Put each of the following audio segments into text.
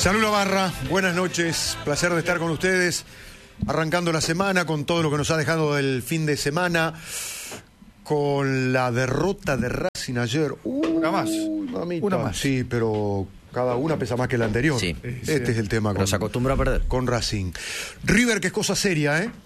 Salud la barra, buenas noches, placer de estar con ustedes, arrancando la semana con todo lo que nos ha dejado el fin de semana, con la derrota de Racing ayer. Una más. Mamita. Una más. Sí, pero cada una pesa más que la anterior. Sí. Este es el tema Pero se acostumbra a perder. con Racing. River, que es cosa seria, ¿eh?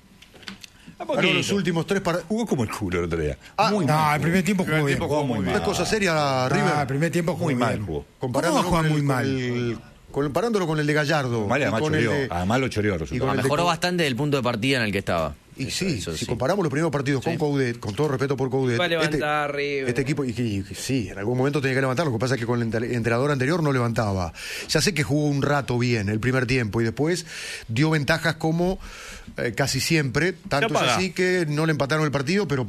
Ganó los últimos 3 partidos. Jugó como el culo el otro día. No, el primer tiempo jugó bien. ¿Es cosa seria, River? El primer tiempo jugó Muy mal bien. jugó. Comparándolo ¿Cómo juega con muy el- mal? comparándolo con el de Gallardo. Mal, y además con el choreó. de- Además lo choreó. y resultó. con el de Mejoró Cou- bastante del punto de partida en el que estaba. Y sí, Eso si sí. comparamos los primeros partidos con Coudet, con todo respeto por Coudet, Va a levantar River. este equipo, y sí, en algún momento tenía que levantar, lo que pasa es que con el entrenador anterior no levantaba. Ya sé que jugó un rato bien el primer tiempo y después dio ventajas como casi siempre, tanto es así que no le empataron el partido, pero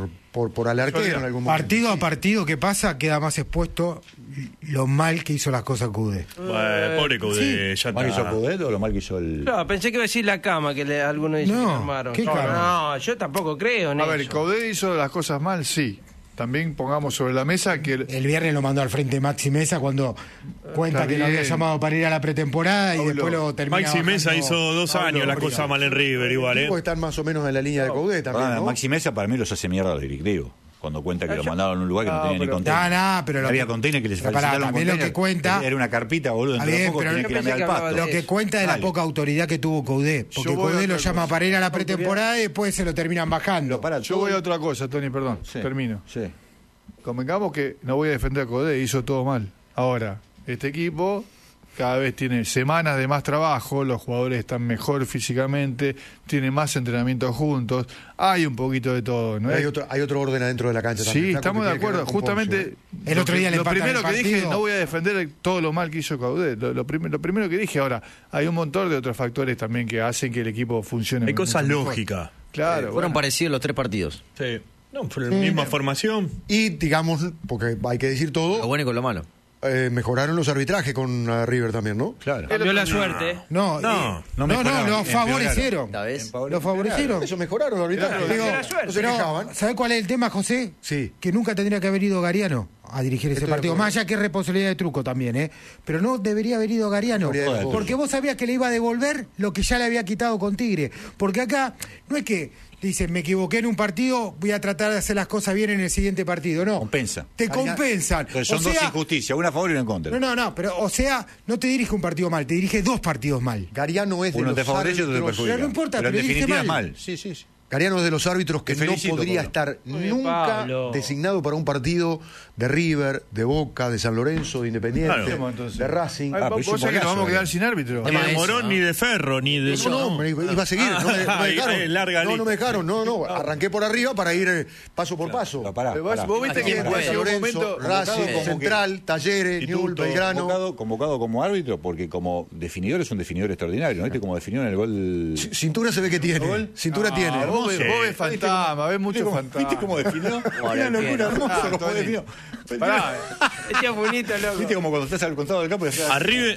por al arquero en algún momento. Partido a partido que pasa, queda más expuesto lo mal que hizo las cosas Coudet. Pobre Coudet, ya ¿Mal hizo está. Coudet o lo mal que hizo el...? No, pensé que iba a decir la cama que algunos dicen No, que armaron. ¿qué cama? No, yo tampoco creo en A ver, eso. Coudet hizo las cosas mal, sí. También pongamos sobre la mesa que El viernes lo mandó al frente Maxi Mesa cuando cuenta Está que lo había bien. llamado para ir a la pretemporada y Pablo, después lo termina Maxi Mesa bajando. hizo 2 años las cosas mal en River, igual, Los están más o menos en la línea de Coudet también, ¿no? Maxi Mesa para mí los hace mierda los directivos. Cuando cuenta que lo mandaron a un lugar que no tenía ni container. No, pero lo Había que- container que les pero pará, faltaba un también lo container. que cuenta- Era una carpita, boludo, Está entre bien, los pocos pero tenía yo que ir a pensé mirar que al hablaba pasto. de Lo que cuenta es la Dale. poca autoridad que tuvo Coudet. Porque Yo voy a Coudet lo otra llama cosa. para ir a la pretemporada y después se lo terminan bajando. yo voy a otra cosa, Tony, perdón, Sí. termino. Sí. Convengamos que no voy a defender a Coudet, hizo todo mal. Ahora, este equipo cada vez tiene semanas de más trabajo, los jugadores están mejor físicamente, tienen más entrenamientos juntos, hay un poquito de todo, ¿no? Hay otro orden adentro de la cancha también. Sí, Flaco, estamos que de tiene que ver acuerdo. con Justamente, Poncio, El otro día le lo empatan primero el que dije, partido. no voy a defender todo lo mal que hizo Coudet. Lo primero que dije, ahora, hay un montón de otros factores también que hacen que el equipo funcione. Hay cosas mucho mejor. lógicas. Claro. Fueron bueno. parecidos los 3 partidos. Sí. No, fue la misma formación. Y digamos, porque hay que decir Lo todo, bueno y con lo malo. mejoraron los arbitrajes con River también, ¿no? Claro. Cambió la suerte. No, No, no, mejoraron, lo empeoraron. favorecieron. ¿La ves? Lo favorecieron. Eso mejoraron los arbitrajes. Digo, Era suerte. No se pero, quejaban. ¿sabe cuál es el tema, José? Sí. Que nunca tendría que haber ido Gariano a dirigir ese Estoy de partido. acuerdo. Más allá que es responsabilidad de Truco también, ¿eh? Pero no debería haber ido Gariano. Debería haber ido. Porque vos sabías que le iba a devolver lo que ya le había quitado con Tigre. Porque acá no es que dicen, me equivoqué en un partido, voy a tratar de hacer las cosas bien en el siguiente partido. No. Compensa. Te compensan. Entonces son O dos sea, injusticias, una a favor y una en contra. No, pero o sea, no te dirige un partido mal, te dirige 2 partidos mal. Gariano es de Uno los te favorece y otro te árbitros. perjudica. Pero no importa, pero en pero dirige definitiva mal. mal. Sí, sí, sí. Gariano es de los árbitros que Te felicito, no podría Pablo. estar Muy bien, nunca Pablo. designado para un partido de River, de Boca, de San Lorenzo, de Independiente, Claro. Entonces. de Racing. Ay, pero vos es un sabés que nos golazo, vamos a quedar Gariano. sin árbitro. Ni Tema de eso, Morón, ¿no? ni de Ferro, ni de... No, hombre, iba a seguir, no me dejaron. larga No me lista. dejaron, no, arranqué por arriba para ir paso por paso. No, pará, Pero vos- pará. vos viste que ¿Quién llegó puede? un Lorenzo, momento. Racing, como que- Central, Talleres, Newell's, Instituto, Belgrano. Convocado como árbitro, porque como definidor es un definidor extraordinario, ¿no viste? Como definió en el gol... Cintura se ve que tiene, cintura tiene. Vos ves, Sí. vos ves fantasma, ves mucho fantasma. ¿Viste cómo definió? Vale, Una locura bien. hermosa como Tony. definió. Pará, Este es bonito, loco. ¿Viste como cuando estás al costado del campo y haces... Arriba,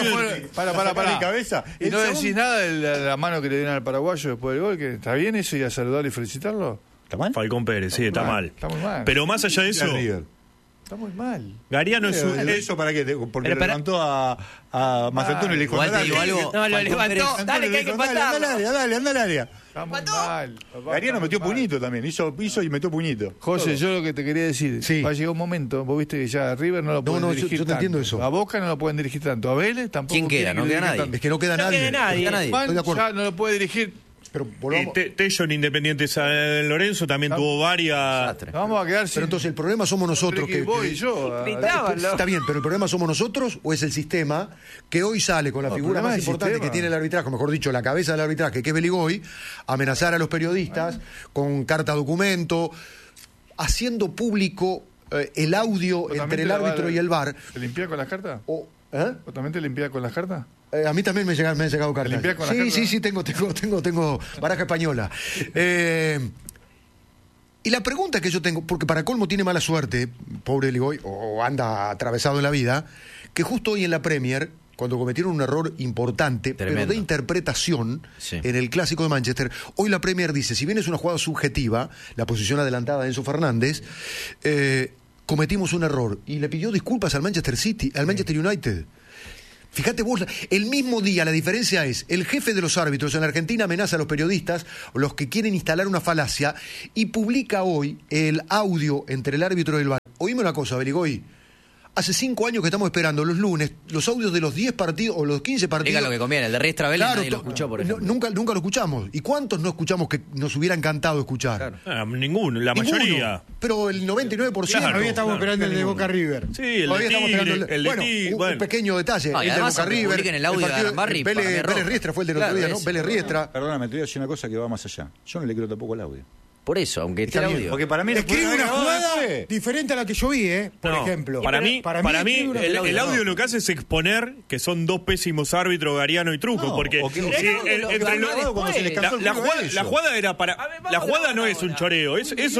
Para. mi cabeza. Y no El decís segundo- nada de la mano que le dieron al paraguayo después del gol, que está bien eso y a saludarlo y felicitarlo. ¿Está mal? Falcón Pérez, sí, está mal. Está muy mal. Pero más allá de eso, Está muy mal. Gariano es un... ¿Eso para qué? Porque Pero lo para- levantó a Macetuno y le dijo... Igual te "Dale". digo algo. No, lo Falcón levantó. Pérez- Dale, que hay que Anda al empatarlo. área, anda al área. Está muy mal. Gariano metió puñito también, hizo y metió puñito. José, yo lo que te quería decir, Sí. va a llegar un momento, vos viste que ya a River no lo pueden no, yo dirigir te tanto. entiendo eso. A Boca no lo pueden dirigir tanto, a Vélez tampoco. ¿Quién queda? quieren No que queda dirija nadie. tanto. Es que no queda No nadie. queda nadie. Nadie. Juan Estoy de acuerdo. ya no lo puede dirigir. Pero volvamos. Tello en Independiente San Lorenzo también tuvo varias... Desastre. Nos vamos a quedar sin... Pero entonces el problema somos nosotros que vos y yo. Gritaban, loco. Está bien, pero el problema somos nosotros o es el sistema que hoy sale con la No, el figura problema más es el importante sistema. que tiene el arbitraje, o mejor dicho, la cabeza del arbitraje, que es Beligoy, amenazar a los periodistas con carta documento, haciendo público el audio ¿Vos también entre te el la árbitro vas- y el VAR. ¿Te limpias con las cartas? ¿Vos ¿También te limpias con las cartas? A mí también me han llegado cartas. limpiás con la carta? Sí, tengo baraja española. Y la pregunta que yo tengo, porque para colmo tiene mala suerte, pobre Beligoy, o anda atravesado en la vida, que justo hoy en la Premier, cuando cometieron un error importante, pero Tremendo. de interpretación, Sí. en el Clásico de Manchester, hoy la Premier dice, si bien es una jugada subjetiva, la posición adelantada de Enzo Fernández, cometimos un error, y le pidió disculpas al Manchester City, al Manchester United. Fíjate vos, el mismo día la diferencia es, el jefe de los árbitros en la Argentina amenaza a los periodistas, o los que quieren instalar una falacia, y publica hoy el audio entre el árbitro y el VAR. Oíme una cosa, Berigoy. Hace 5 años que estamos esperando los lunes los audios de los 10 partidos o los 15 partidos. Diga lo que conviene, el de Riestra Vélez nadie lo escuchó, por ejemplo. Nunca lo escuchamos. ¿Y cuántos no escuchamos que nos hubiera encantado escuchar? Claro. Ninguno, la mayoría. Pero el 99%. Claro, Todavía estamos esperando el de Boca River. Sí, el Todavía de estamos Tigre, esperando el de bueno, Tigre. un pequeño detalle. No, y el de además, Boca aunque River. publiquen el audio de partido Arambarri, para mí es Vélez roja. Riestra fue el del Claro, otro día, ¿no? eso. Vélez Riestra. Perdóname, te voy a decir una cosa que va más allá. Yo no le quiero tampoco el audio. Por eso, aunque esté el audio. Porque para mí Escribe una jugada diferente a la que yo vi, por No, ejemplo. Para mí, escribe una jugada. el audio lo que hace es exponer que son dos pésimos árbitros, Gariano y Truco. No, porque o que- si Pero entre lo los- cuando se les cansó el la culo jugada, a ellos. la jugada era para. A ver, vamos La de jugada la no hora es un ahora. choreo.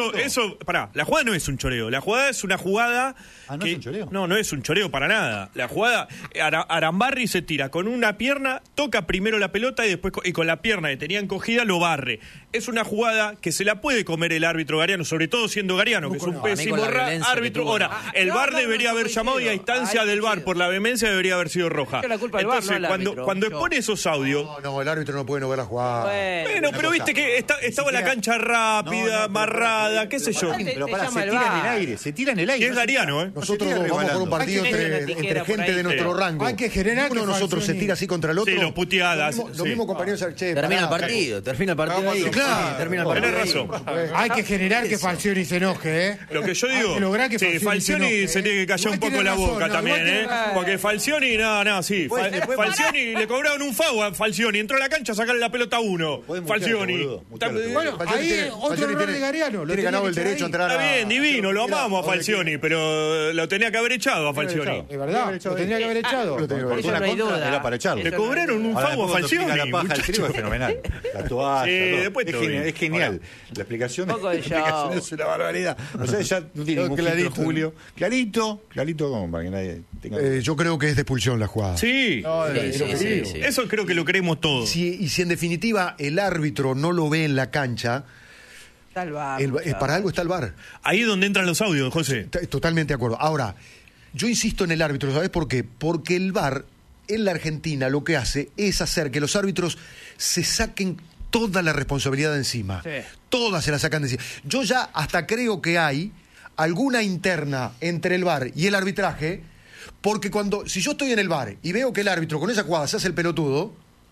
La jugada no es un choreo. La jugada es una jugada. Ah, ¿no es un choreo? No es un choreo para nada. La jugada. Arambarri se tira con una pierna, toca primero la pelota y después y con la pierna que tenía encogida lo barre. Es una jugada que se la puede comer el árbitro Gariano, sobre todo siendo Gariano, que es un Para mí con pésimo la violencia que árbitro. tuvo. Ahora, el no, VAR no, debería no, haber llamado y a instancia Ahí del VAR coincido. por la vehemencia debería haber sido roja. Es la culpa del VAR, Entonces, no al árbitro. cuando Yo. expone esos audios. No, el árbitro no puede no ver la jugada. Bueno, pero viste que estaba la cancha rápida, amarrada, qué sé yo. Pero Te para, llama se el tira en VAR. el aire, se tira en el aire. Y es Gariano, ¿eh? Nosotros tira vamos por un rebalando. partido Hay que tener una entre tijera gente por ahí. de nuestro rango. Hay que generar Uno de que nosotros se Falcioni- tira así contra el otro. Sí, los puteadas, Los sí. mismos compañeros. Che, Termina el pará, partido ahí. Claro, Termina el partido Tenés ahí. razón. Hay que generar que Falcioni se enoje, ¿eh? Lo que yo Hay digo, que lograr que sí, Falcioni enoje, se tiene que callar Igual un poco tiene la razón, boca no, también, igual tiene razón. Porque Falcioni, sí. Falcioni le cobraron un FAU a Falcioni, entró a la cancha a sacarle la pelota a uno. Podés mutearte, Falcioni. boludo, mutearte, Bueno, Falcioni ahí tiene- otro Falcioni error tiene- de Gariano. Tiene lo tenía ganado que el echar derecho a ahí. entrar Está bien, divino, lo amamos a Ahora Falcioni, pero lo tenía que haber echado a Falcioni. Es verdad, lo tenía que haber echado. Lo tenía que haber Eso Una no hay contra duda. era para echarlo. Le cobraron un Ahora, FAU a después cuando Falcioni. explica la paja del trigo muchacho. es fenomenal. La toalla. Sí, todo. después es, todo genial, bien. es genial. La explicación, Un poco de la explicación show. es una barbaridad. O sea, ya no tiene ningún Clarito. filtro, Julio. Clarito como para que nadie tenga... Yo creo que es de expulsión la jugada. Sí, Sí. eso creo que lo creemos todos. Y si en definitiva el árbitro no lo ve en la cancha, Está el VAR, para algo está el VAR. Ahí es donde entran los audios, José. Totalmente de acuerdo. Ahora, yo insisto en el árbitro, ¿sabes por qué? Porque el VAR en la Argentina lo que hace es hacer que los árbitros se saquen toda la responsabilidad de encima. Sí. Todas se la sacan de encima. Yo ya hasta creo que hay alguna interna entre el VAR y el arbitraje, porque si yo estoy en el VAR y veo que el árbitro con esa jugada se hace el pelotudo,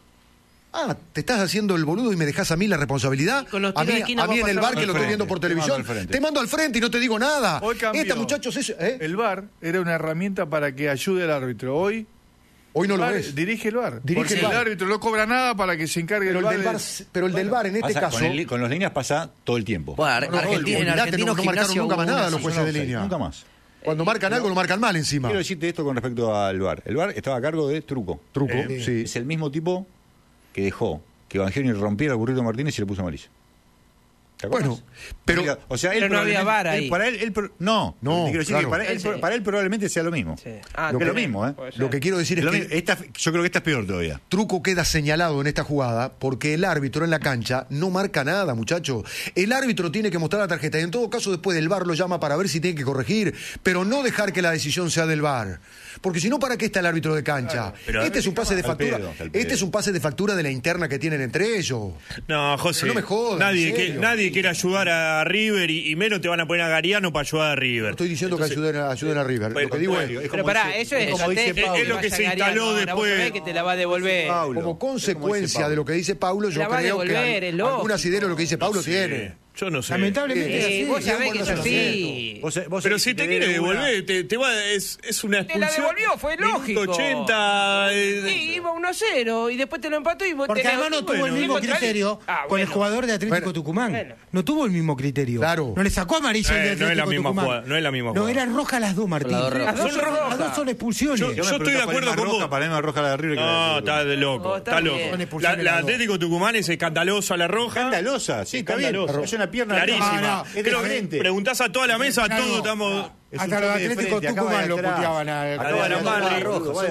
te estás haciendo el boludo y me dejas a mí la responsabilidad. Y con los A tiros de mí, esquina a mí va en el pasando VAR que lo al estoy viendo frente. por Te mando televisión, al frente. te mando al frente y no te digo nada. Hoy cambió. Esta muchachos El VAR era una herramienta para que ayude al árbitro. Hoy Hoy no el lo VAR ves. dirige el VAR. Dirige Porque el VAR. el árbitro no cobra nada para que se encargue Pero el el VAR. del VAR en este Pasa, caso. con los líneas pasa todo el tiempo. Bueno, No, Argentina, en olvidate, Argentinos no marcaron Gimnasio nunca más hubo nada una- los jueces de offside, línea. Nunca más. Cuando marcan algo, lo marcan mal encima. Quiero decirte esto con respecto al VAR. El VAR estaba a cargo de Truco. Truco, sí. Es el mismo tipo que dejó que Evangelioni rompiera al Burrito Martínez y le puso Marisa. ¿Te acuerdas? Bueno, pero- o sea, Pero no había VAR ahí. Para él, no, No, te quiero decir claro. que para él probablemente sea lo mismo. Sí. Lo que es lo mismo, ¿eh? Puede ser. Lo que quiero decir es Lo que mismo. Yo creo que esta es peor todavía. Truco queda señalado en esta jugada porque el árbitro en la cancha no marca nada, muchacho. El árbitro tiene que mostrar la tarjeta y en todo caso después del VAR lo llama para ver si tiene que corregir, pero no dejar que la decisión sea del VAR. Porque si no, ¿para qué está el árbitro de cancha? pero- Este es un pase de Al factura. pedo, al pedo. Este es un pase de factura de la interna que tienen entre ellos. No, José. No me jodas, en serio. Nadie quiere ayudar a River y menos te van a poner a Gariano para ayudar a River. No estoy diciendo que ayuden a River. bueno, Lo que digo bueno, es, Pero pará, eso es como dice antes Paulo. que Es lo que vaya se instaló Gariano. Ahora vos después. sabés que te la va a devolver. como consecuencia de lo que dice Paulo, yo La va a creo devolver, que es lógico. algún asidero lo que dice Paulo tiene. Yo no sé. Lamentablemente es así. Vos sabés que es bueno, así. Pero si te quiere devolver, te va, es una Te la expulsión. devolvió, fue Minuto lógico. 80. Sí, iba 1-0 y después te lo empató y vos Porque tenés- además no tuvo el bueno, mismo contra él. criterio Ah, con el bueno. jugador de Atlético Bueno. Tucumán. Bueno. No tuvo el mismo criterio. Claro. No le sacó amarilla el de Atlético no es la misma Tucumán. jugada, no es la misma No, jugada. eran rojas las dos, Martín. Las dos rojas. Las dos Son rojas. las dos son expulsiones. Yo estoy de acuerdo con vos. Para mí más roja la de River que la No, de está de loco. No, está Está bien. loco. Con expulsión La de Atlético Tucumán es escandalosa, la roja. Escandalosa, sí, está bien. Escandalosa. Es una pierna Clarísima. No, no, es Creo que diferente. preguntás a toda la mesa, Claro. todos estamos. Es Hasta un los choque de Atléticos frente, acaba Tucumán de lo atrás. puteaban a Acaba de Arambarri,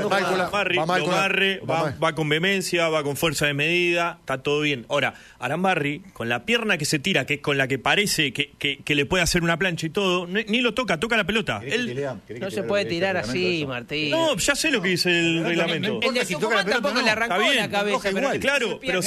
lo barre, va con vehemencia, va con fuerza de medida, está todo bien. Ahora, Arambarri, con la pierna que se tira, que es con la que parece que le puede hacer una plancha y todo, ni lo toca la pelota. No se puede tirar así, Martín. No, ya sé lo que dice el reglamento. El de Tucumán tampoco le arrancó la cabeza. Pero claro, pero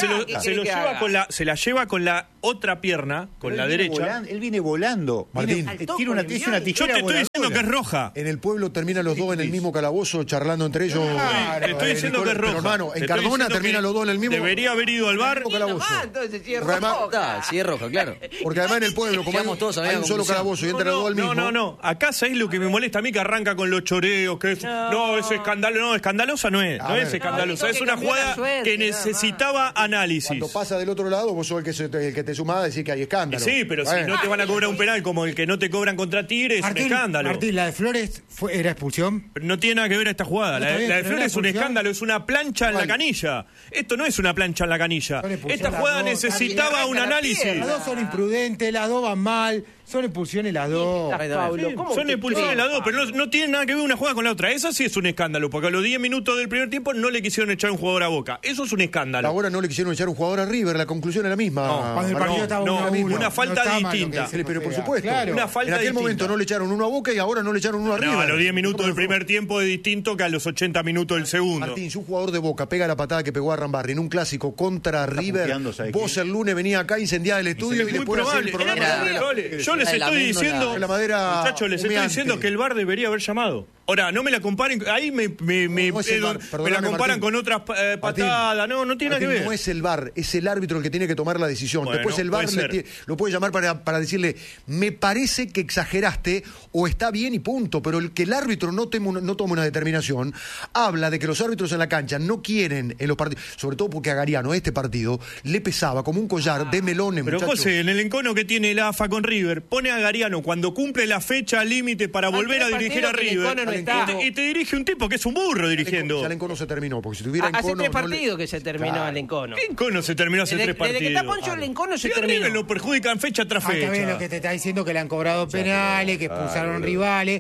se la lleva con la otra pierna, con la derecha. Él viene volando. Martín, Tira una Yo tijera te estoy diciendo que es roja. en el pueblo terminan los dos en el mismo calabozo charlando entre ellos. Te estoy diciendo que es roja. Pero, hermano, Te en estoy Cardona diciendo terminan que los dos en el mismo. Debería haber ido al bar. Entonces sí es Porque además- roja. Sí, es roja, claro. Porque además en el pueblo, como Quedamos todos a la hay un misma solo conclusión. calabozo y entran los dos al mismo. No. Acá sabés lo que me molesta a mí, que arranca con los choreos, que es, no, es escandaloso. No, escandalosa no es. A No ver. es escandalosa. No, Es dijo una que cambió la jugada suerte, que nada más. necesitaba análisis. Cuando pasa del otro lado, vos sos el que te sumás a decir que hay escándalo. Sí, pero si no te van a cobrar un penal como el que no te cobran contra Tigre, es un escándalo. Martín, la de Flores era expulsión. Pero no tiene nada que ver esta jugada. No, La está bien, de pero Flores era es un expulsión. escándalo, es una plancha en la ¿Cuál? canilla. Esto no es una plancha en la canilla. Son expulsiones Esta las jugada dos. necesitaba un análisis. Las dos son imprudentes, las dos van mal, son expulsiones las dos. Pablo, ¿cómo Son te expulsiones las crees? dos, pero no tienen nada que ver una jugada con la otra. Esa sí es un escándalo, porque a los 10 minutos del primer tiempo no le quisieron echar un jugador a Boca. Eso es un escándalo. Ahora no le quisieron echar un jugador a River, la conclusión es la misma. Cuando el partido estaba no, 1-1. una falta No está mal lo que distinta. dice Pero por Fea. supuesto, Claro. Una falta en aquel distinta. momento no le echaron uno a Boca y ahora no le echaron uno a River. No, a los 10 minutos del primer tiempo es distinto que a los 80 minutos del segundo. Martín, si un jugador de Boca pega la patada que pegó a Rambarri en un clásico contra River, puteando, ¿sabe vos qué? el lunes venía acá a incendiar el estudio y Muy después hacer probable. el programa. Yo les Era estoy la diciendo, la madera muchachos, les estoy humeante. diciendo que el VAR debería haber llamado. Ahora, no me la comparen, ahí me No es el VAR, me la perdóname, comparan Martín. con otras patadas. No tiene nada que Martín, ver. no es el VAR, es el árbitro el que tiene que tomar la decisión. Bueno, Después el VAR puede ser. lo puede llamar para decirle, me parece que exageraste o está bien y punto. Pero el que el árbitro no tome una determinación, habla de que los árbitros en la cancha no quieren en los partidos, sobre todo porque a Gariano este partido le pesaba como un collar de melones, Pero muchachos. José, en el encono que tiene el AFA con River, pone a Gariano cuando cumple la fecha límite para volver a tres dirigir a partidos que el River encono no está. y te dirige un tipo que es un burro dirigiendo. Ya el encono se terminó, porque si tuviera Hace encono... 3 no le- partidos que se terminó Claro. el encono. ¿Qué encono se terminó hace Desde 3 partidos? que está Poncho, el encono se Y a terminó. River lo perjudican fecha tras Está bien lo fecha. que te está diciendo, que le han cobrado penales, que expulsaron rivales.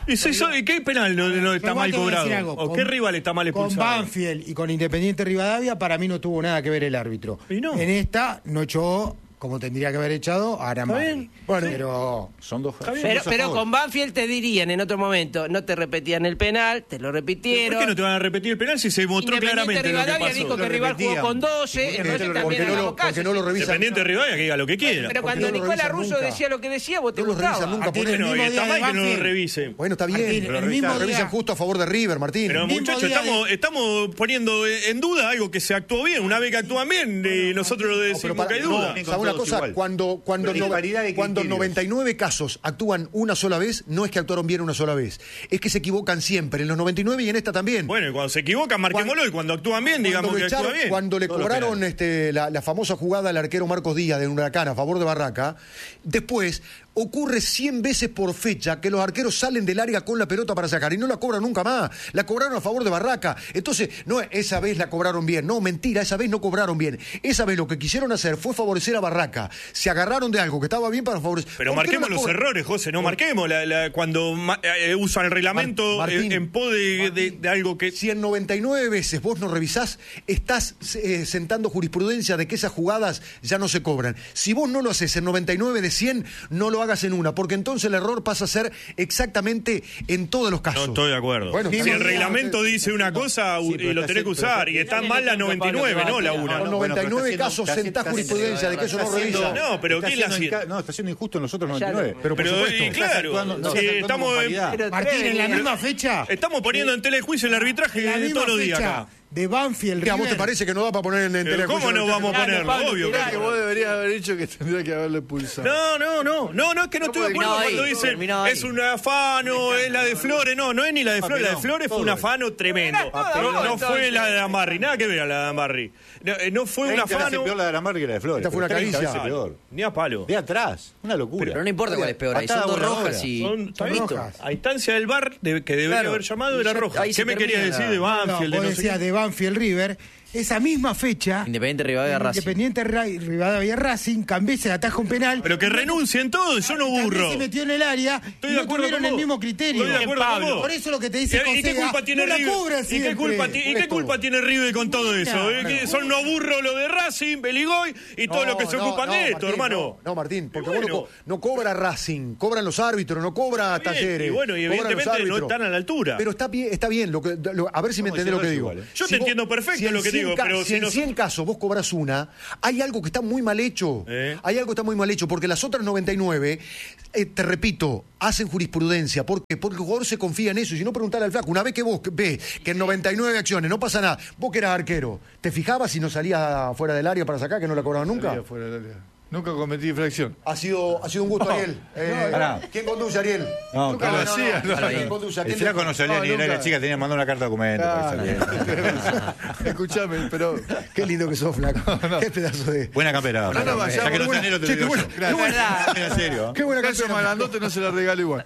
¿Y qué penal no está Pero mal igual te voy a decir cobrado? algo, ¿O qué rival está mal Con expulsado? Banfield y con Independiente Rivadavia, para mí no tuvo nada que ver el árbitro. ¿Y no? En esta no echó, como tendría que haber echado, a Arambarri. Está bien. Bueno, pero... Son dos. Pero con Banfield te dirían en otro momento, no te repetían el penal, te lo repitieron. ¿Por qué no te van a repetir el penal si se mostró Independiente claramente lo que Rivadavia pasó? dijo que Lo Rival jugó repetían. con 12, entonces también porque no hagamos lo caso. revisan. Independiente de Rivadavia que diga lo que quiera. Pero porque cuando no lo Nicola revisan Russo nunca. decía lo que decía, vos te No lo revisan gustaba. nunca. Martín, Por el Bueno, mismo y está día de mal que no lo Banfield. revisen. Bueno, está bien. Martín, Pero el mismo lo revisan día- justo a favor de River, Martín. Pero mismo muchachos, día de- estamos poniendo en duda algo que se actuó bien. Una vez que actúan bien, nosotros lo decimos que hay duda. ¿Sabes una cosa? igual. Cuando Pero disparidad de criterios. 99 casos actúan una sola vez, no es que actuaron bien una sola vez. Es que se equivocan siempre, en los 99 y en esta también. Bueno, y cuando se equivocan, marquémoslo. Y cuando actúan bien, digamos Cuando que lo actúa echaron- bien. Cuando le Todos los cobraron penales. la famosa jugada al arquero Marcos Díaz de Huracán a favor de Barraca, después ocurre 100 veces por fecha que los arqueros salen del área con la pelota para sacar y no la cobran nunca más. La cobraron a favor de Barraca. Entonces, no, esa vez la cobraron bien. No, mentira, esa vez no cobraron bien. Esa vez lo que quisieron hacer fue favorecer a Barraca. Se agarraron de algo que estaba bien para favorecer. Pero ¿Por qué no marquemos la los cobran? errores, José, no marquemos cuando usan el reglamento Martín, en pos de algo que... Si en 99 veces vos no revisás, estás sentando jurisprudencia de que esas jugadas ya no se cobran. Si vos no lo haces en 99 de 100, no lo hagas en una, porque entonces el error pasa a ser exactamente en todos los casos. No estoy de acuerdo. Bueno, si está el bien. reglamento dice una cosa Sí, pero y lo está tenés que haciendo- usar, y está mal la 99, no la una. Con No, bueno, pero 99 está casos haciendo- sentás está jurisprudencia de que eso no está haciendo- revisa. No, pero está ¿quién la haciendo hacía? No, está haciendo injusto en los otros 99. Pero por supuesto. y claro, actuando- no si estás actuando estamos, con paridad. Pero Martín, en la Trevi, misma fecha... estamos poniendo en telejuicio el arbitraje en la de misma todos los días fecha acá. de Banfield ¿A vos te River, parece que no da para poner en Pero telejuicio? ¿cómo no vamos a Claro, ponerlo? Pablo, Obvio tirá. que Que vos deberías haber dicho que tendría que haberle pulsado. No, es que no estoy de acuerdo terminado cuando ahí, dicen terminado ahí. es un afano, es la de Flores. No es ni la de Flores. La de Flores fue un afano tremendo. No fue la de Amarri, nada que ver a la de Amarri. No fue un 30 veces afano. peor la de Aramar que la de Flores. Esta fue una pero 30 caricia. veces peor. Ni a palo. De atrás, una locura. Pero no importa cuál es peor ahí. Son Patada dos voladora. rojas y. Está Son bien. rojas. A instancia del VAR que debería Claro. haber llamado Y era ya- roja. ahí ¿Qué se me querías termina decir de No, Banfield? vos De no sé decías qué? de Banfield River, esa misma fecha, Independiente Rivadavia Racing. Independiente Rivadavia Racing, Cambiese ataja un penal. Pero que renuncien todos, yo no burro. Se metió en el área Estoy y de no acuerdo tuvieron con el vos. mismo criterio. Estoy de acuerdo con vos. Por eso lo que te dice ¿Y qué culpa tiene no River? la cobra ¿Y siempre. qué culpa tiene River con todo eso? Que son unos burros lo de Racing, Beligoy y todos los que se ocupan de esto, Martín, hermano. No, Martín, porque Y vos bueno. no cobra Racing, cobran los árbitros, no cobra Está bien, Talleres. y bueno, y cobran los evidentemente no árbitros. están a la altura. Pero está bien. A ver si me Vamos a entendés lo que decir digo. igual, Yo te entiendo perfecto en lo que 100 digo, pero si en 100 casos vos cobras una, hay algo que está muy mal hecho. Hay algo que está muy mal hecho, porque las otras 99, te repito, hacen jurisprudencia. ¿Por qué? Porque el jugador se confía en eso. Y si no, preguntale al flaco. Una vez que vos ves que en 99 acciones no pasa nada, vos que eras arquero, ¿te fijabas si no salía fuera del área para sacar, que no la cobraban nunca? Salía fuera del área. Nunca cometí infracción. Ha sido un gusto, Ariel. ¿Quién conduce, Ariel? No, Nunca lo hacía. ¿Quién conduce? El flaco no salía ni del área chica, tenía que mandar una carta de documento para salir. Escuchame, pero... Qué lindo que sos, flaco. Qué pedazo de... Buena campera. ahora. No, Ya que no buena- tenés, te Che, lo digo qué yo. Gracias. En serio. Qué buena Caso canción. Marandote no se la regalo igual.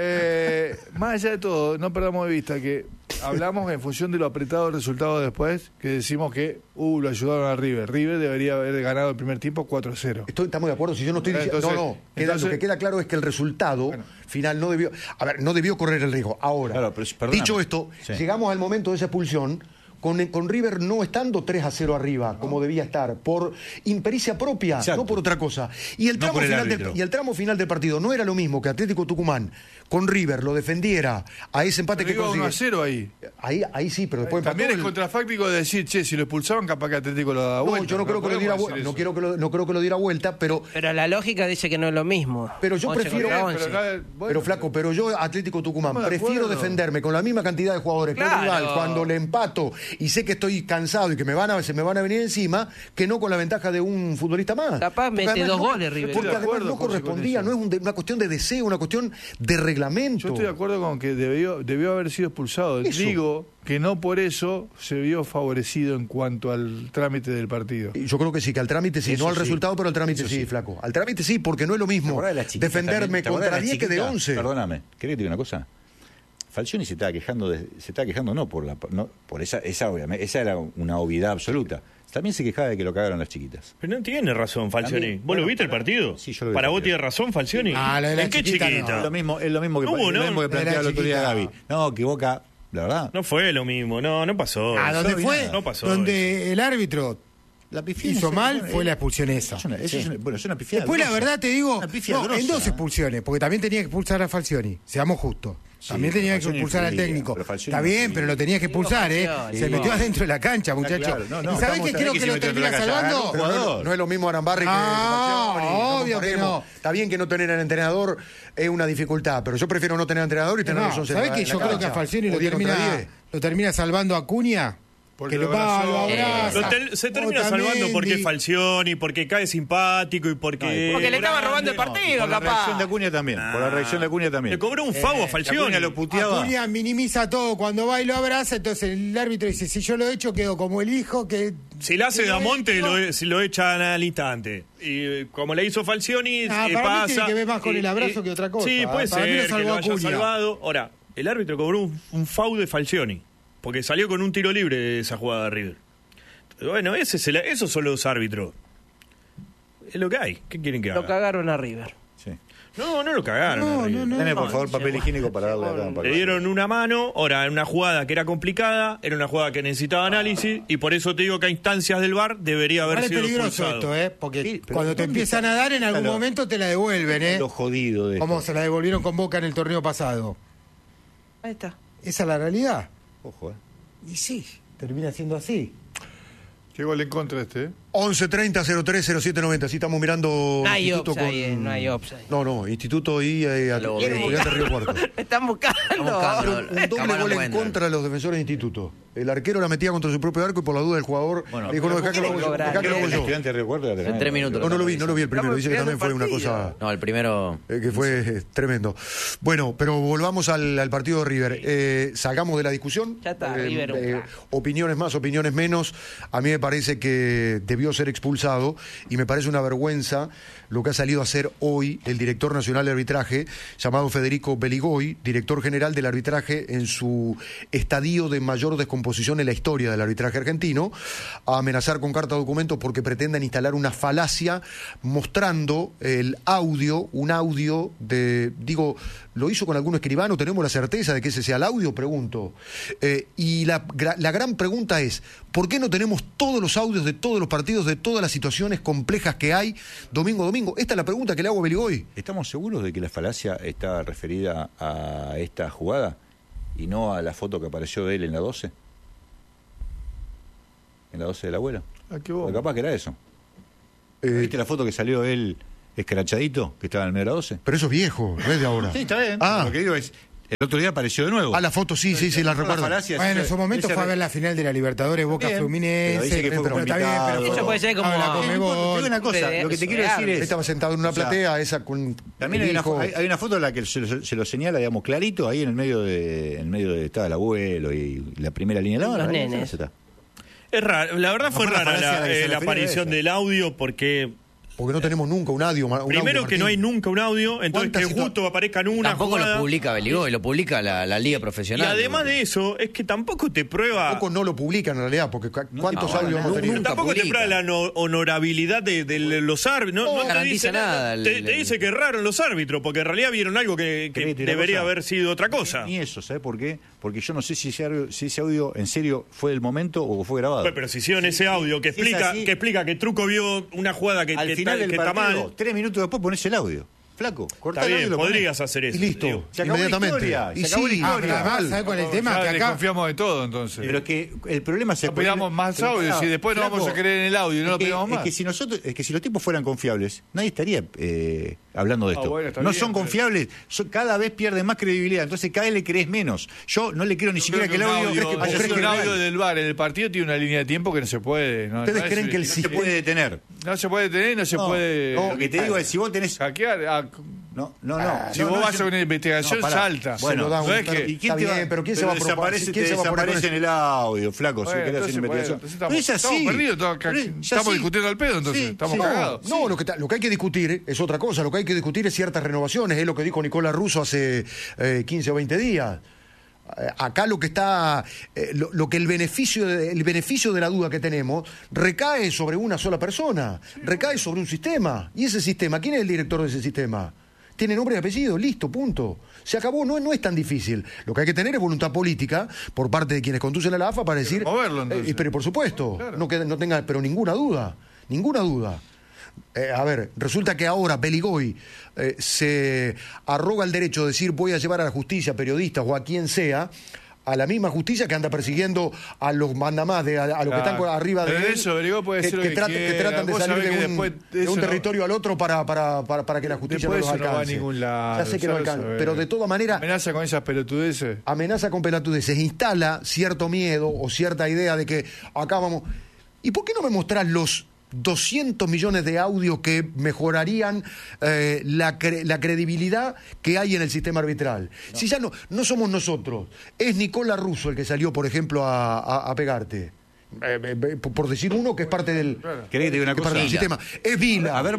Más allá de todo, no perdamos de vista que hablamos en función de lo apretado del resultado después, que decimos que lo ayudaron a River. River debería haber ganado el primer tiempo 4-0. Estamos de acuerdo, si yo no estoy diciendo... Entonces- lo que queda claro es que el resultado final no debió... A ver, no debió correr el riesgo. Ahora, Claro, pero, perdóname. dicho esto, Sí. llegamos al momento de esa expulsión con River no estando 3-0 arriba, como debía estar, por impericia propia, Exacto. no por otra cosa. Y el No tramo, por el final del, árbitro. y el tramo final del partido no era lo mismo que Atlético Tucumán con River lo defendiera a ese empate que Pero iba consigue. 1-0 ahí. Ahí sí, pero después También empató es el- contrafáctico de decir, che, si lo expulsaban, capaz que Atlético lo daba No, vuelta. yo no creo que lo diera podemos vuelta, decir no eso. creo que lo diera vuelta, pero la lógica dice que no es lo mismo. Pero yo 11 prefiero- contra Pero 11. acá, bueno, pero flaco, pero yo Atlético Tucumán Estamos de prefiero acuerdo. defenderme con la misma cantidad de jugadores que un Claro. rival cuando le empato y sé que estoy cansado y que se me van a venir encima, que no con la ventaja de un futbolista más. Capaz Porque mete además 2 no- goles, River. Porque Estoy de además acuerdo no con correspondía, no es una cuestión de deseo, una cuestión de reglamento. Yo estoy de acuerdo con que debió haber sido expulsado. Eso. Digo que no por eso se vio favorecido en cuanto al trámite del partido. Y yo creo que sí, que al trámite sí, Eso no al sí. resultado, pero al trámite Eso sí, sí. flaco. Al trámite sí, porque no es lo ¿Te mismo acordás de las chiquitas defenderme también? ¿Te acordás contra de las 10 que de chiquitas? 11. Perdóname, ¿querés que te diga una cosa? Falcioni se estaba quejando no por esa obviamente, esa era una obviedad absoluta. También se quejaba de que lo cagaron las chiquitas. Pero no tiene razón, Falcioni. También, ¿Vos bueno, lo viste el partido? Sí, yo lo vi ¿Para el vos partido. tiene razón, Falcioni? Ah, la de la ¿En qué chiquita no. chiquita? Es lo mismo que No, planteaba Era el otro día chiquita. Gaby. No, que Boca, la verdad. No fue lo mismo, no pasó. ¿A dónde no, fue? no pasó Donde el árbitro La pifiada hizo es- mal bueno, fue la expulsión esa. Es una pifiada. Después, la grosa. verdad, te digo, Una pifiada no, en grosa. 2 expulsiones, porque también tenía que expulsar a Falcioni, seamos justos. También pero tenía que Falcioni expulsar al influía, técnico. pero Falcioni Está bien, influía. pero lo tenías que expulsar, ¿eh? Falcioni. Se metió adentro de la cancha, muchacho. claro, no, ¿Y sabés qué creo que lo termina salvando? Pero no es lo mismo Arambarri que Ah, Falcioni, obvio que comparemos. no. Está bien que no tener al entrenador es una dificultad, pero yo prefiero no tener entrenador y tener No, los 11 ¿sabés en que la yo creo que a cancha? Falcioni O 10 contra 10. lo termina salvando a Acuña? Porque Que lo lo va, abrazó. lo abraza. Se termina Otamendi. salvando porque es Falcioni, porque cae simpático y porque... Porque le estaba robando el grande. partido, Por la capaz. reacción de Acuña también. Por la reacción de Acuña también. Le cobró un favo a Falcioni. Acuña lo puteaba. Acuña minimiza todo cuando va y lo abraza, entonces el árbitro dice, si yo lo he hecho, quedo como el hijo que... Si la hace que lo Damonte, he hecho. lo echan al instante. Y como le hizo Falcioni, Ah, para mí pasa... tiene que ver más con el abrazo que otra cosa. Sí, puede Para mí lo ser que salvó lo haya Acuña. salvado. Ahora, el árbitro cobró un foul de Falcioni, porque salió con un tiro libre de esa jugada de River. Bueno, esos son los árbitros. Es lo que hay. ¿Qué quieren que haga? Lo cagaron a River. Sí. No lo cagaron. a River. Deme, por favor, papel higiénico para darle acá. para- Le dieron una mano, ahora en una jugada que era complicada, era una jugada que necesitaba análisis, y por eso te digo que a instancias del VAR debería haber Vale, es sido peligroso expulsado. esto, Porque Sí, pero cuando te ¿dónde empiezan a dar, en algún Claro. momento te la devuelven, Lo jodido de Como esto. se la devolvieron con Boca en el torneo pasado. Ahí está. Esa es la realidad. Ojo, Y sí, termina siendo así. Qué gol en contra este, 1130-030790. Así estamos mirando. No hay Instituto offside, no hay offside. No, Instituto y Estudiante Río Cuarto. Están buscando. buscando. Un doble Cámara gol en encuentra. contra de los defensores de Instituto. El arquero la metía contra su propio arco y por la duda del jugador Bueno, dijo, no, dejá que lo hago yo. cobrar. Dejá que lo hago El yo. estudiante de Río Cuarto era En tremendo. 3 minutos. No lo vi el primero. Dice que también fue una cosa No, el primero. que fue tremendo. Bueno, pero volvamos al partido de River. Salgamos de la discusión. Ya está, River un crack. Opiniones más, opiniones menos. A mí me parece que debió debió ser expulsado, y me parece una vergüenza lo que ha salido a hacer hoy el director nacional de arbitraje, llamado Federico Beligoy, director general del arbitraje en su estadio de mayor descomposición en la historia del arbitraje argentino, a amenazar con carta de documentos porque pretenden instalar una falacia mostrando el audio, un audio de, digo, ¿lo hizo con algún escribano? ¿Tenemos la certeza de que ese sea el audio? Pregunto. Y la gran pregunta es, ¿por qué no tenemos todos los audios de todos los partidos, de todas las situaciones complejas que hay domingo a domingo? Esta es la pregunta que le hago a Beligoy. ¿Estamos seguros de que la falacia está referida a esta jugada y no a la foto que apareció de él en la 12? En la 12 del abuelo. Porque capaz que era eso. ¿Viste la foto que salió de él escrachadito, que estaba en el medio de la 12? Pero eso es viejo, no es de ahora. Sí, está bien. Ah. Lo que digo es, el otro día apareció de nuevo. La foto sí, la recuerdo. Bueno, en su momento fue a ver la final de la Libertadores, Boca Fluminense. Pero dice que fue está bien, pero Eso puede ser como... habla con Te digo una cosa, lo que te quiero decir es... Estaba sentado en una platea, esa con... También hay una foto en la que se lo señala, digamos, clarito, ahí en el medio de estaba el abuelo y la primera línea de la Los barra. nenes. Es raro, la verdad fue fue la rara falacia de que se la refiere a aparición esa. del audio porque no tenemos nunca un audio. primero que no hay nunca un audio, entonces que justo aparezca en una Tampoco jugada. lo publica Beligoy, lo publica la Liga Y Profesional. además de eso, es que tampoco te prueba... Tampoco no lo publican en realidad, porque ¿cuántos audios hemos tenido? nunca Tampoco te publica. prueba la honorabilidad de los árbitros. No te garantiza dice nada. Te dice que erraron los árbitros, porque en realidad vieron algo que debería haber sido otra cosa. Ni eso, ¿sabes por qué? Porque yo no sé si ese audio en serio fue del momento o fue grabado. Pero si hicieron ese audio que Si es así, explica que Truco vio una jugada que al final del está partido, mal. 3 minutos después pones el audio. Flaco, cortá Está el audio y bien, lo ponés. podrías hacer eso. Y listo, digo. Se acabó la inmediatamente. historia, Y se acabó la sí, historia. además, ¿sabes cuál es el tema? Ya Que acá desconfiamos de todo, entonces. Pero es que el problema es... No pidamos más pero, audios claro, y después no flaco, vamos a creer en el audio, no lo es que- pidamos más. Es que si los tipos fueran confiables, nadie estaría hablando de esto. Bueno, está no bien, son pero- confiables, cada vez pierden más credibilidad, entonces cada vez le crees menos. Yo no le creo ni siquiera que el audio haya sido un audio real. del VAR en el partido tiene una línea de tiempo que no se puede. No, ¿Ustedes no creen que el No se sistema... puede detener. no se puede tener, no se puede Lo que te digo es, si vos tenés... hackear. No. Si vos vas a una investigación, pará. salta. Bueno, Se lo da un- ¿no es que- ¿Y quién Está te va, bien, pero ¿quién se va a desaparece, ¿quién te se va a poner con desaparece en el audio, flaco, si Bueno, querés hacer entonces, investigación? bueno, entonces Pero es así. estamos perdidos, Pero ya estamos sí. discutiendo al pedo, entonces, Sí, estamos sí. cagados. No, lo que hay que discutir es otra cosa. Lo que hay que discutir es ciertas renovaciones. Es lo que dijo Nicolás Russo hace 15 o 20 días. Acá lo que está, lo que el beneficio de la duda que tenemos recae sobre una sola persona, recae sobre un sistema. Y ese sistema, ¿quién es el director de ese sistema? Tiene nombre y apellido, listo, punto. Se acabó, no es tan difícil. Lo que hay que tener es voluntad política por parte de quienes conducen a la AFA para decir... moverlo, entonces. pero por supuesto, Claro. no tenga pero ninguna duda. A ver, resulta que ahora Beligoy se arroga el derecho de decir voy a llevar a la justicia, periodistas o a quien sea, a la misma justicia que anda persiguiendo a los mandamás, a los que están arriba de Pero él, eso, Beligoy puede decir lo que que tratan de Vos salir sabés que de después de un eso territorio al otro para que la justicia Después no los eso no va a alcance. ningún lado. Ya sé que no ya lo alcanza, sabés. pero de todas maneras Amenaza con esas pelotudeces. amenaza con pelotudeces, instala cierto miedo o cierta idea de que acá vamos... ¿Y por qué no me mostrás los 200 millones de audios que mejorarían la credibilidad que hay en el sistema arbitral? No. Si ya no somos nosotros, es Nicolás Russo el que salió, por ejemplo, a pegarte. Por decir uno que es parte del, ¿Querés que te diga una que parte cosa? del sistema. Es Vila. Haber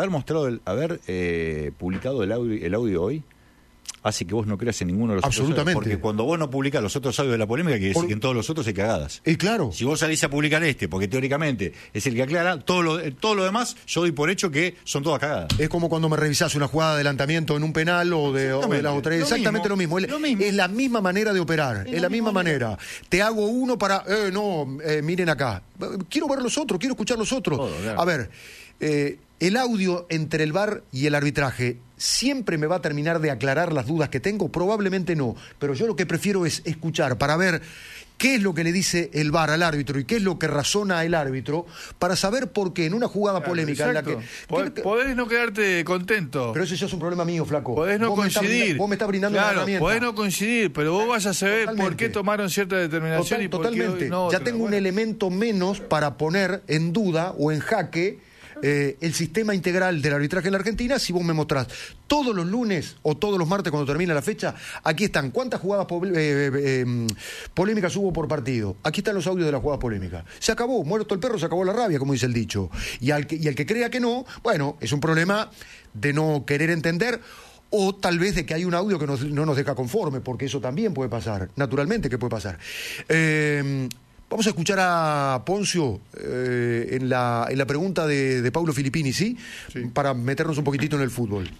publicado el audio hoy hace que vos no creas en ninguno de los Absolutamente. otros audios, porque cuando vos no publicás los otros audios de la polémica, quiere decir que en todos los otros hay cagadas. Claro. Si vos salís a publicar porque teóricamente es el que aclara, todo lo demás, yo doy por hecho que son todas cagadas. Es como cuando me revisás una jugada de adelantamiento en un penal o de la otra. Exactamente lo mismo. Es la misma manera de operar. Es la misma manera. Te hago uno para... miren acá. Quiero ver los otros, quiero escuchar los otros. Todo, claro. A ver, el audio entre el VAR y el arbitraje siempre me va a terminar de aclarar las dudas que tengo. Probablemente no. Pero yo lo que prefiero es escuchar para ver qué es lo que le dice el VAR al árbitro y qué es lo que razona el árbitro para saber por qué en una jugada polémica en la que... Podés no quedarte contento. Pero eso ya es un problema mío, flaco. Podés no coincidir. Vos me estás brindando una herramienta. Podés no coincidir, pero vos vas a saber por qué tomaron cierta determinación y por qué Totalmente. no Ya otra. tengo un elemento menos para poner en duda o en jaque el sistema integral del arbitraje en la Argentina si vos me mostrás todos los lunes o todos los martes cuando termina la fecha, aquí están cuántas jugadas polémicas hubo por partido, aquí están los audios de las jugadas polémicas. Se acabó, muerto el perro, se acabó la rabia, como dice el dicho. Y el que crea que no, bueno, es un problema de no querer entender, o tal vez de que hay un audio que no nos deja conforme, porque eso también puede pasar, naturalmente que puede pasar. Vamos a escuchar a Poncio en la pregunta de Paulo Filippini, ¿sí? Para meternos un poquitito en el fútbol.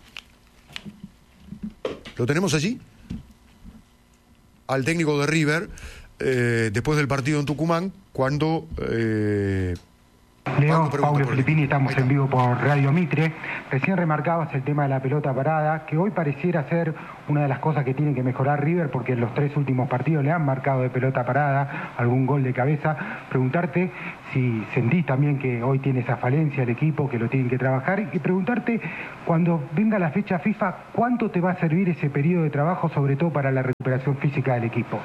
¿Lo tenemos allí? Al técnico de River, después del partido en Tucumán, cuando... Leo, Paulo Filippini, estamos en vivo por Radio Mitre. Recién remarcabas el tema de la pelota parada, que hoy pareciera ser una de las cosas que tiene que mejorar River, porque en los 3 últimos partidos le han marcado de pelota parada, algún gol de cabeza. Preguntarte si sentís también que hoy tiene esa falencia el equipo, que lo tienen que trabajar, y preguntarte, cuando venga la fecha FIFA, ¿cuánto te va a servir ese periodo de trabajo, sobre todo para la recuperación física del equipo?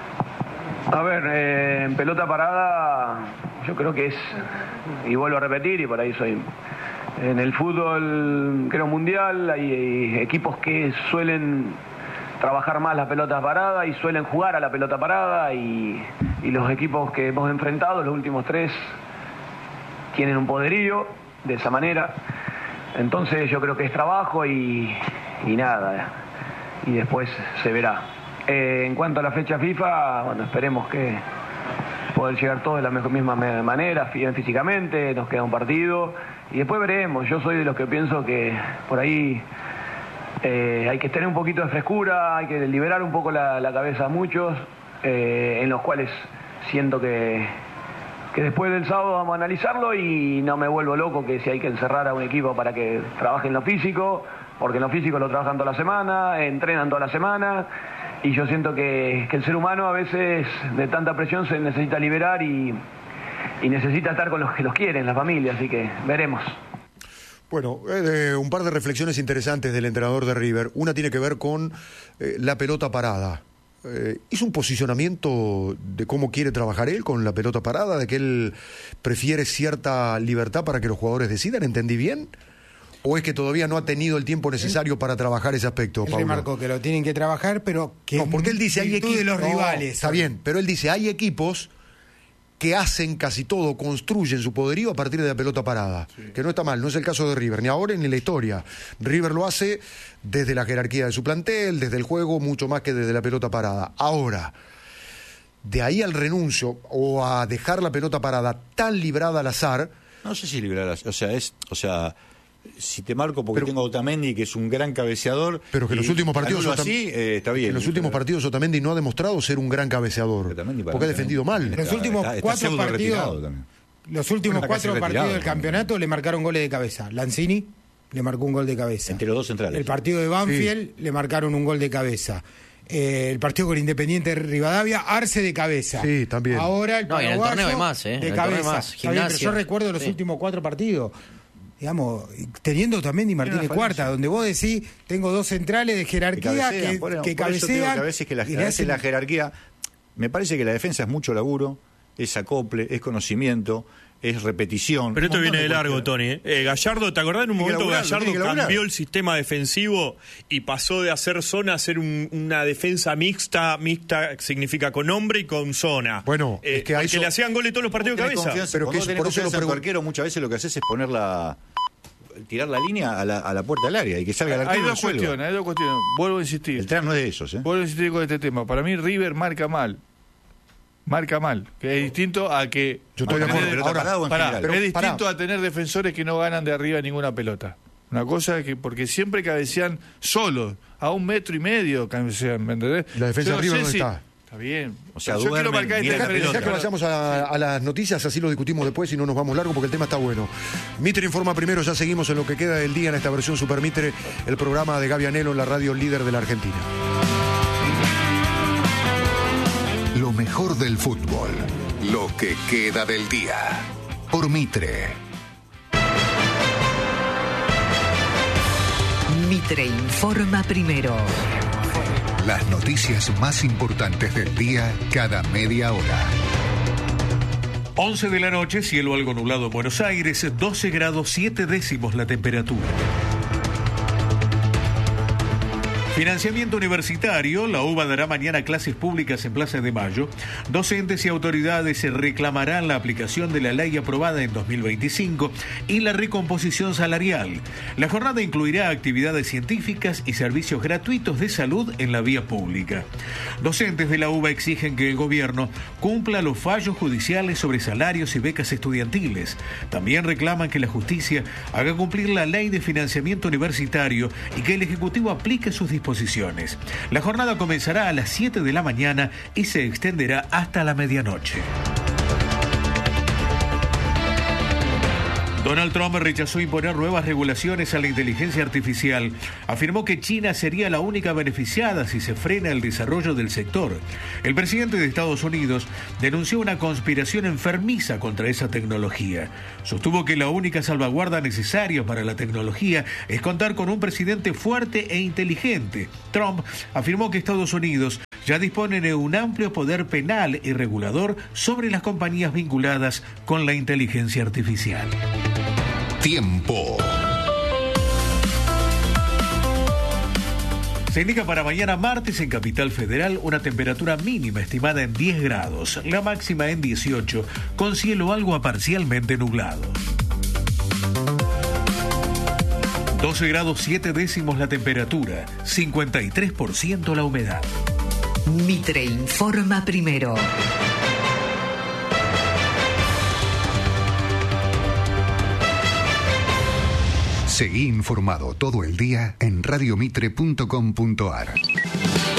A ver, en pelota parada yo creo que es, y vuelvo a repetir, y por ahí soy, en el fútbol creo mundial hay equipos que suelen trabajar más la pelota parada y suelen jugar a la pelota parada, y los equipos que hemos enfrentado, los últimos 3, tienen un poderío de esa manera. Entonces yo creo que es trabajo y nada, y después se verá. En cuanto a la fecha FIFA, bueno, esperemos que poder llegar todos de la misma manera, bien físicamente, nos queda un partido y después veremos. Yo soy de los que pienso que por ahí hay que tener un poquito de frescura, hay que liberar un poco la cabeza a muchos, en los cuales siento que después del sábado vamos a analizarlo y no me vuelvo loco que si hay que encerrar a un equipo para que trabaje en lo físico, porque en lo físico lo trabajan toda la semana, entrenan toda la semana. Y yo siento que el ser humano a veces de tanta presión se necesita liberar y necesita estar con los que los quieren, la familia, así que veremos. Bueno, un par de reflexiones interesantes del entrenador de River. Una tiene que ver con la pelota parada. ¿Hizo un posicionamiento de cómo quiere trabajar él con la pelota parada? ¿De que él prefiere cierta libertad para que los jugadores decidan? ¿Entendí bien? ¿O es que todavía no ha tenido el tiempo necesario para trabajar ese aspecto, Pablo? Él remarcó que lo tienen que trabajar, pero que no, porque él dice hay equipos de los rivales. Está bien, pero él dice hay equipos que hacen casi todo, construyen su poderío a partir de la pelota parada, que no está mal, no es el caso de River, ni ahora ni en la historia. River lo hace desde la jerarquía de su plantel, desde el juego, mucho más que desde la pelota parada. Ahora, de ahí al renuncio o a dejar la pelota parada tan librada al azar... No sé si librada, si te marco porque tengo a Otamendi, que es un gran cabeceador, pero que en los últimos partidos está bien. En los últimos partidos Otamendi no ha demostrado ser un gran cabeceador, porque ha defendido mal. Los últimos 4 partidos, los últimos 4 partidos del campeonato le marcaron goles de cabeza. Lanzini le marcó un gol de cabeza. Entre los 2 centrales. El partido de Banfield le marcaron un gol de cabeza. El partido con Independiente Rivadavia, Arce de cabeza. Sí, también. Ahora el paraguayo, en el torneo de más, de cabeza. Pero yo recuerdo los últimos 4 partidos. Digamos, teniendo también Di Martínez cuarta, donde vos decís, tengo 2 centrales de jerarquía que cabecean. A veces la jerarquía, me parece que la defensa es mucho laburo, es acople, es conocimiento, es repetición. Pero esto viene de largo, Tony. Gallardo, ¿te acordás en un momento que Gallardo cambió el sistema defensivo y pasó de hacer zona a hacer una defensa mixta? Mixta significa con hombre y con zona. Bueno, es que le hacían goles todos los partidos de cabeza. Pero que por eso el arquero muchas veces lo que haces es tirar la línea a la puerta del área y que salga el arquero. Hay dos cuestiones. Vuelvo a insistir. El tren no es de esos, Vuelvo a insistir con este tema. Para mí River marca mal, que es distinto a que... Yo estoy de acuerdo. Es distinto a tener defensores que no ganan de arriba ninguna pelota. Una cosa que, porque siempre cabecean solos, a 1,5 metros cabecean, ¿me entendés? La defensa de River no está. Está bien. O sea, yo quiero marcar esta diferencia. Ya que vayamos a las noticias, así lo discutimos después y no nos vamos largo porque el tema está bueno. Mitre informa primero, ya seguimos en lo que queda del día en esta versión Super Mitre, el programa de Gaby Anelo en la radio líder de la Argentina. Lo mejor del fútbol, lo que queda del día, por Mitre. Mitre informa primero. Las noticias más importantes del día cada media hora. 11 de la noche, cielo algo nublado en Buenos Aires, 12 grados 7 décimos la temperatura. Financiamiento universitario. La UBA dará mañana clases públicas en Plaza de Mayo. Docentes y autoridades reclamarán la aplicación de la ley aprobada en 2025 y la recomposición salarial. La jornada incluirá actividades científicas y servicios gratuitos de salud en la vía pública. Docentes de la UBA exigen que el gobierno cumpla los fallos judiciales sobre salarios y becas estudiantiles. También reclaman que la justicia haga cumplir la ley de financiamiento universitario y que el Ejecutivo aplique sus disposiciones. La jornada comenzará a las 7 de la mañana y se extenderá hasta la medianoche. Donald Trump rechazó imponer nuevas regulaciones a la inteligencia artificial. Afirmó que China sería la única beneficiada si se frena el desarrollo del sector. El presidente de Estados Unidos denunció una conspiración enfermiza contra esa tecnología. Sostuvo que la única salvaguarda necesaria para la tecnología es contar con un presidente fuerte e inteligente. Trump afirmó que Estados Unidos ya dispone de un amplio poder penal y regulador sobre las compañías vinculadas con la inteligencia artificial. Tiempo. Se indica para mañana martes en Capital Federal una temperatura mínima estimada en 10 grados, la máxima en 18, con cielo algo a parcialmente nublado. 12 grados 7 décimos la temperatura, 53% la humedad. Mitre informa primero. Seguí informado todo el día en radiomitre.com.ar.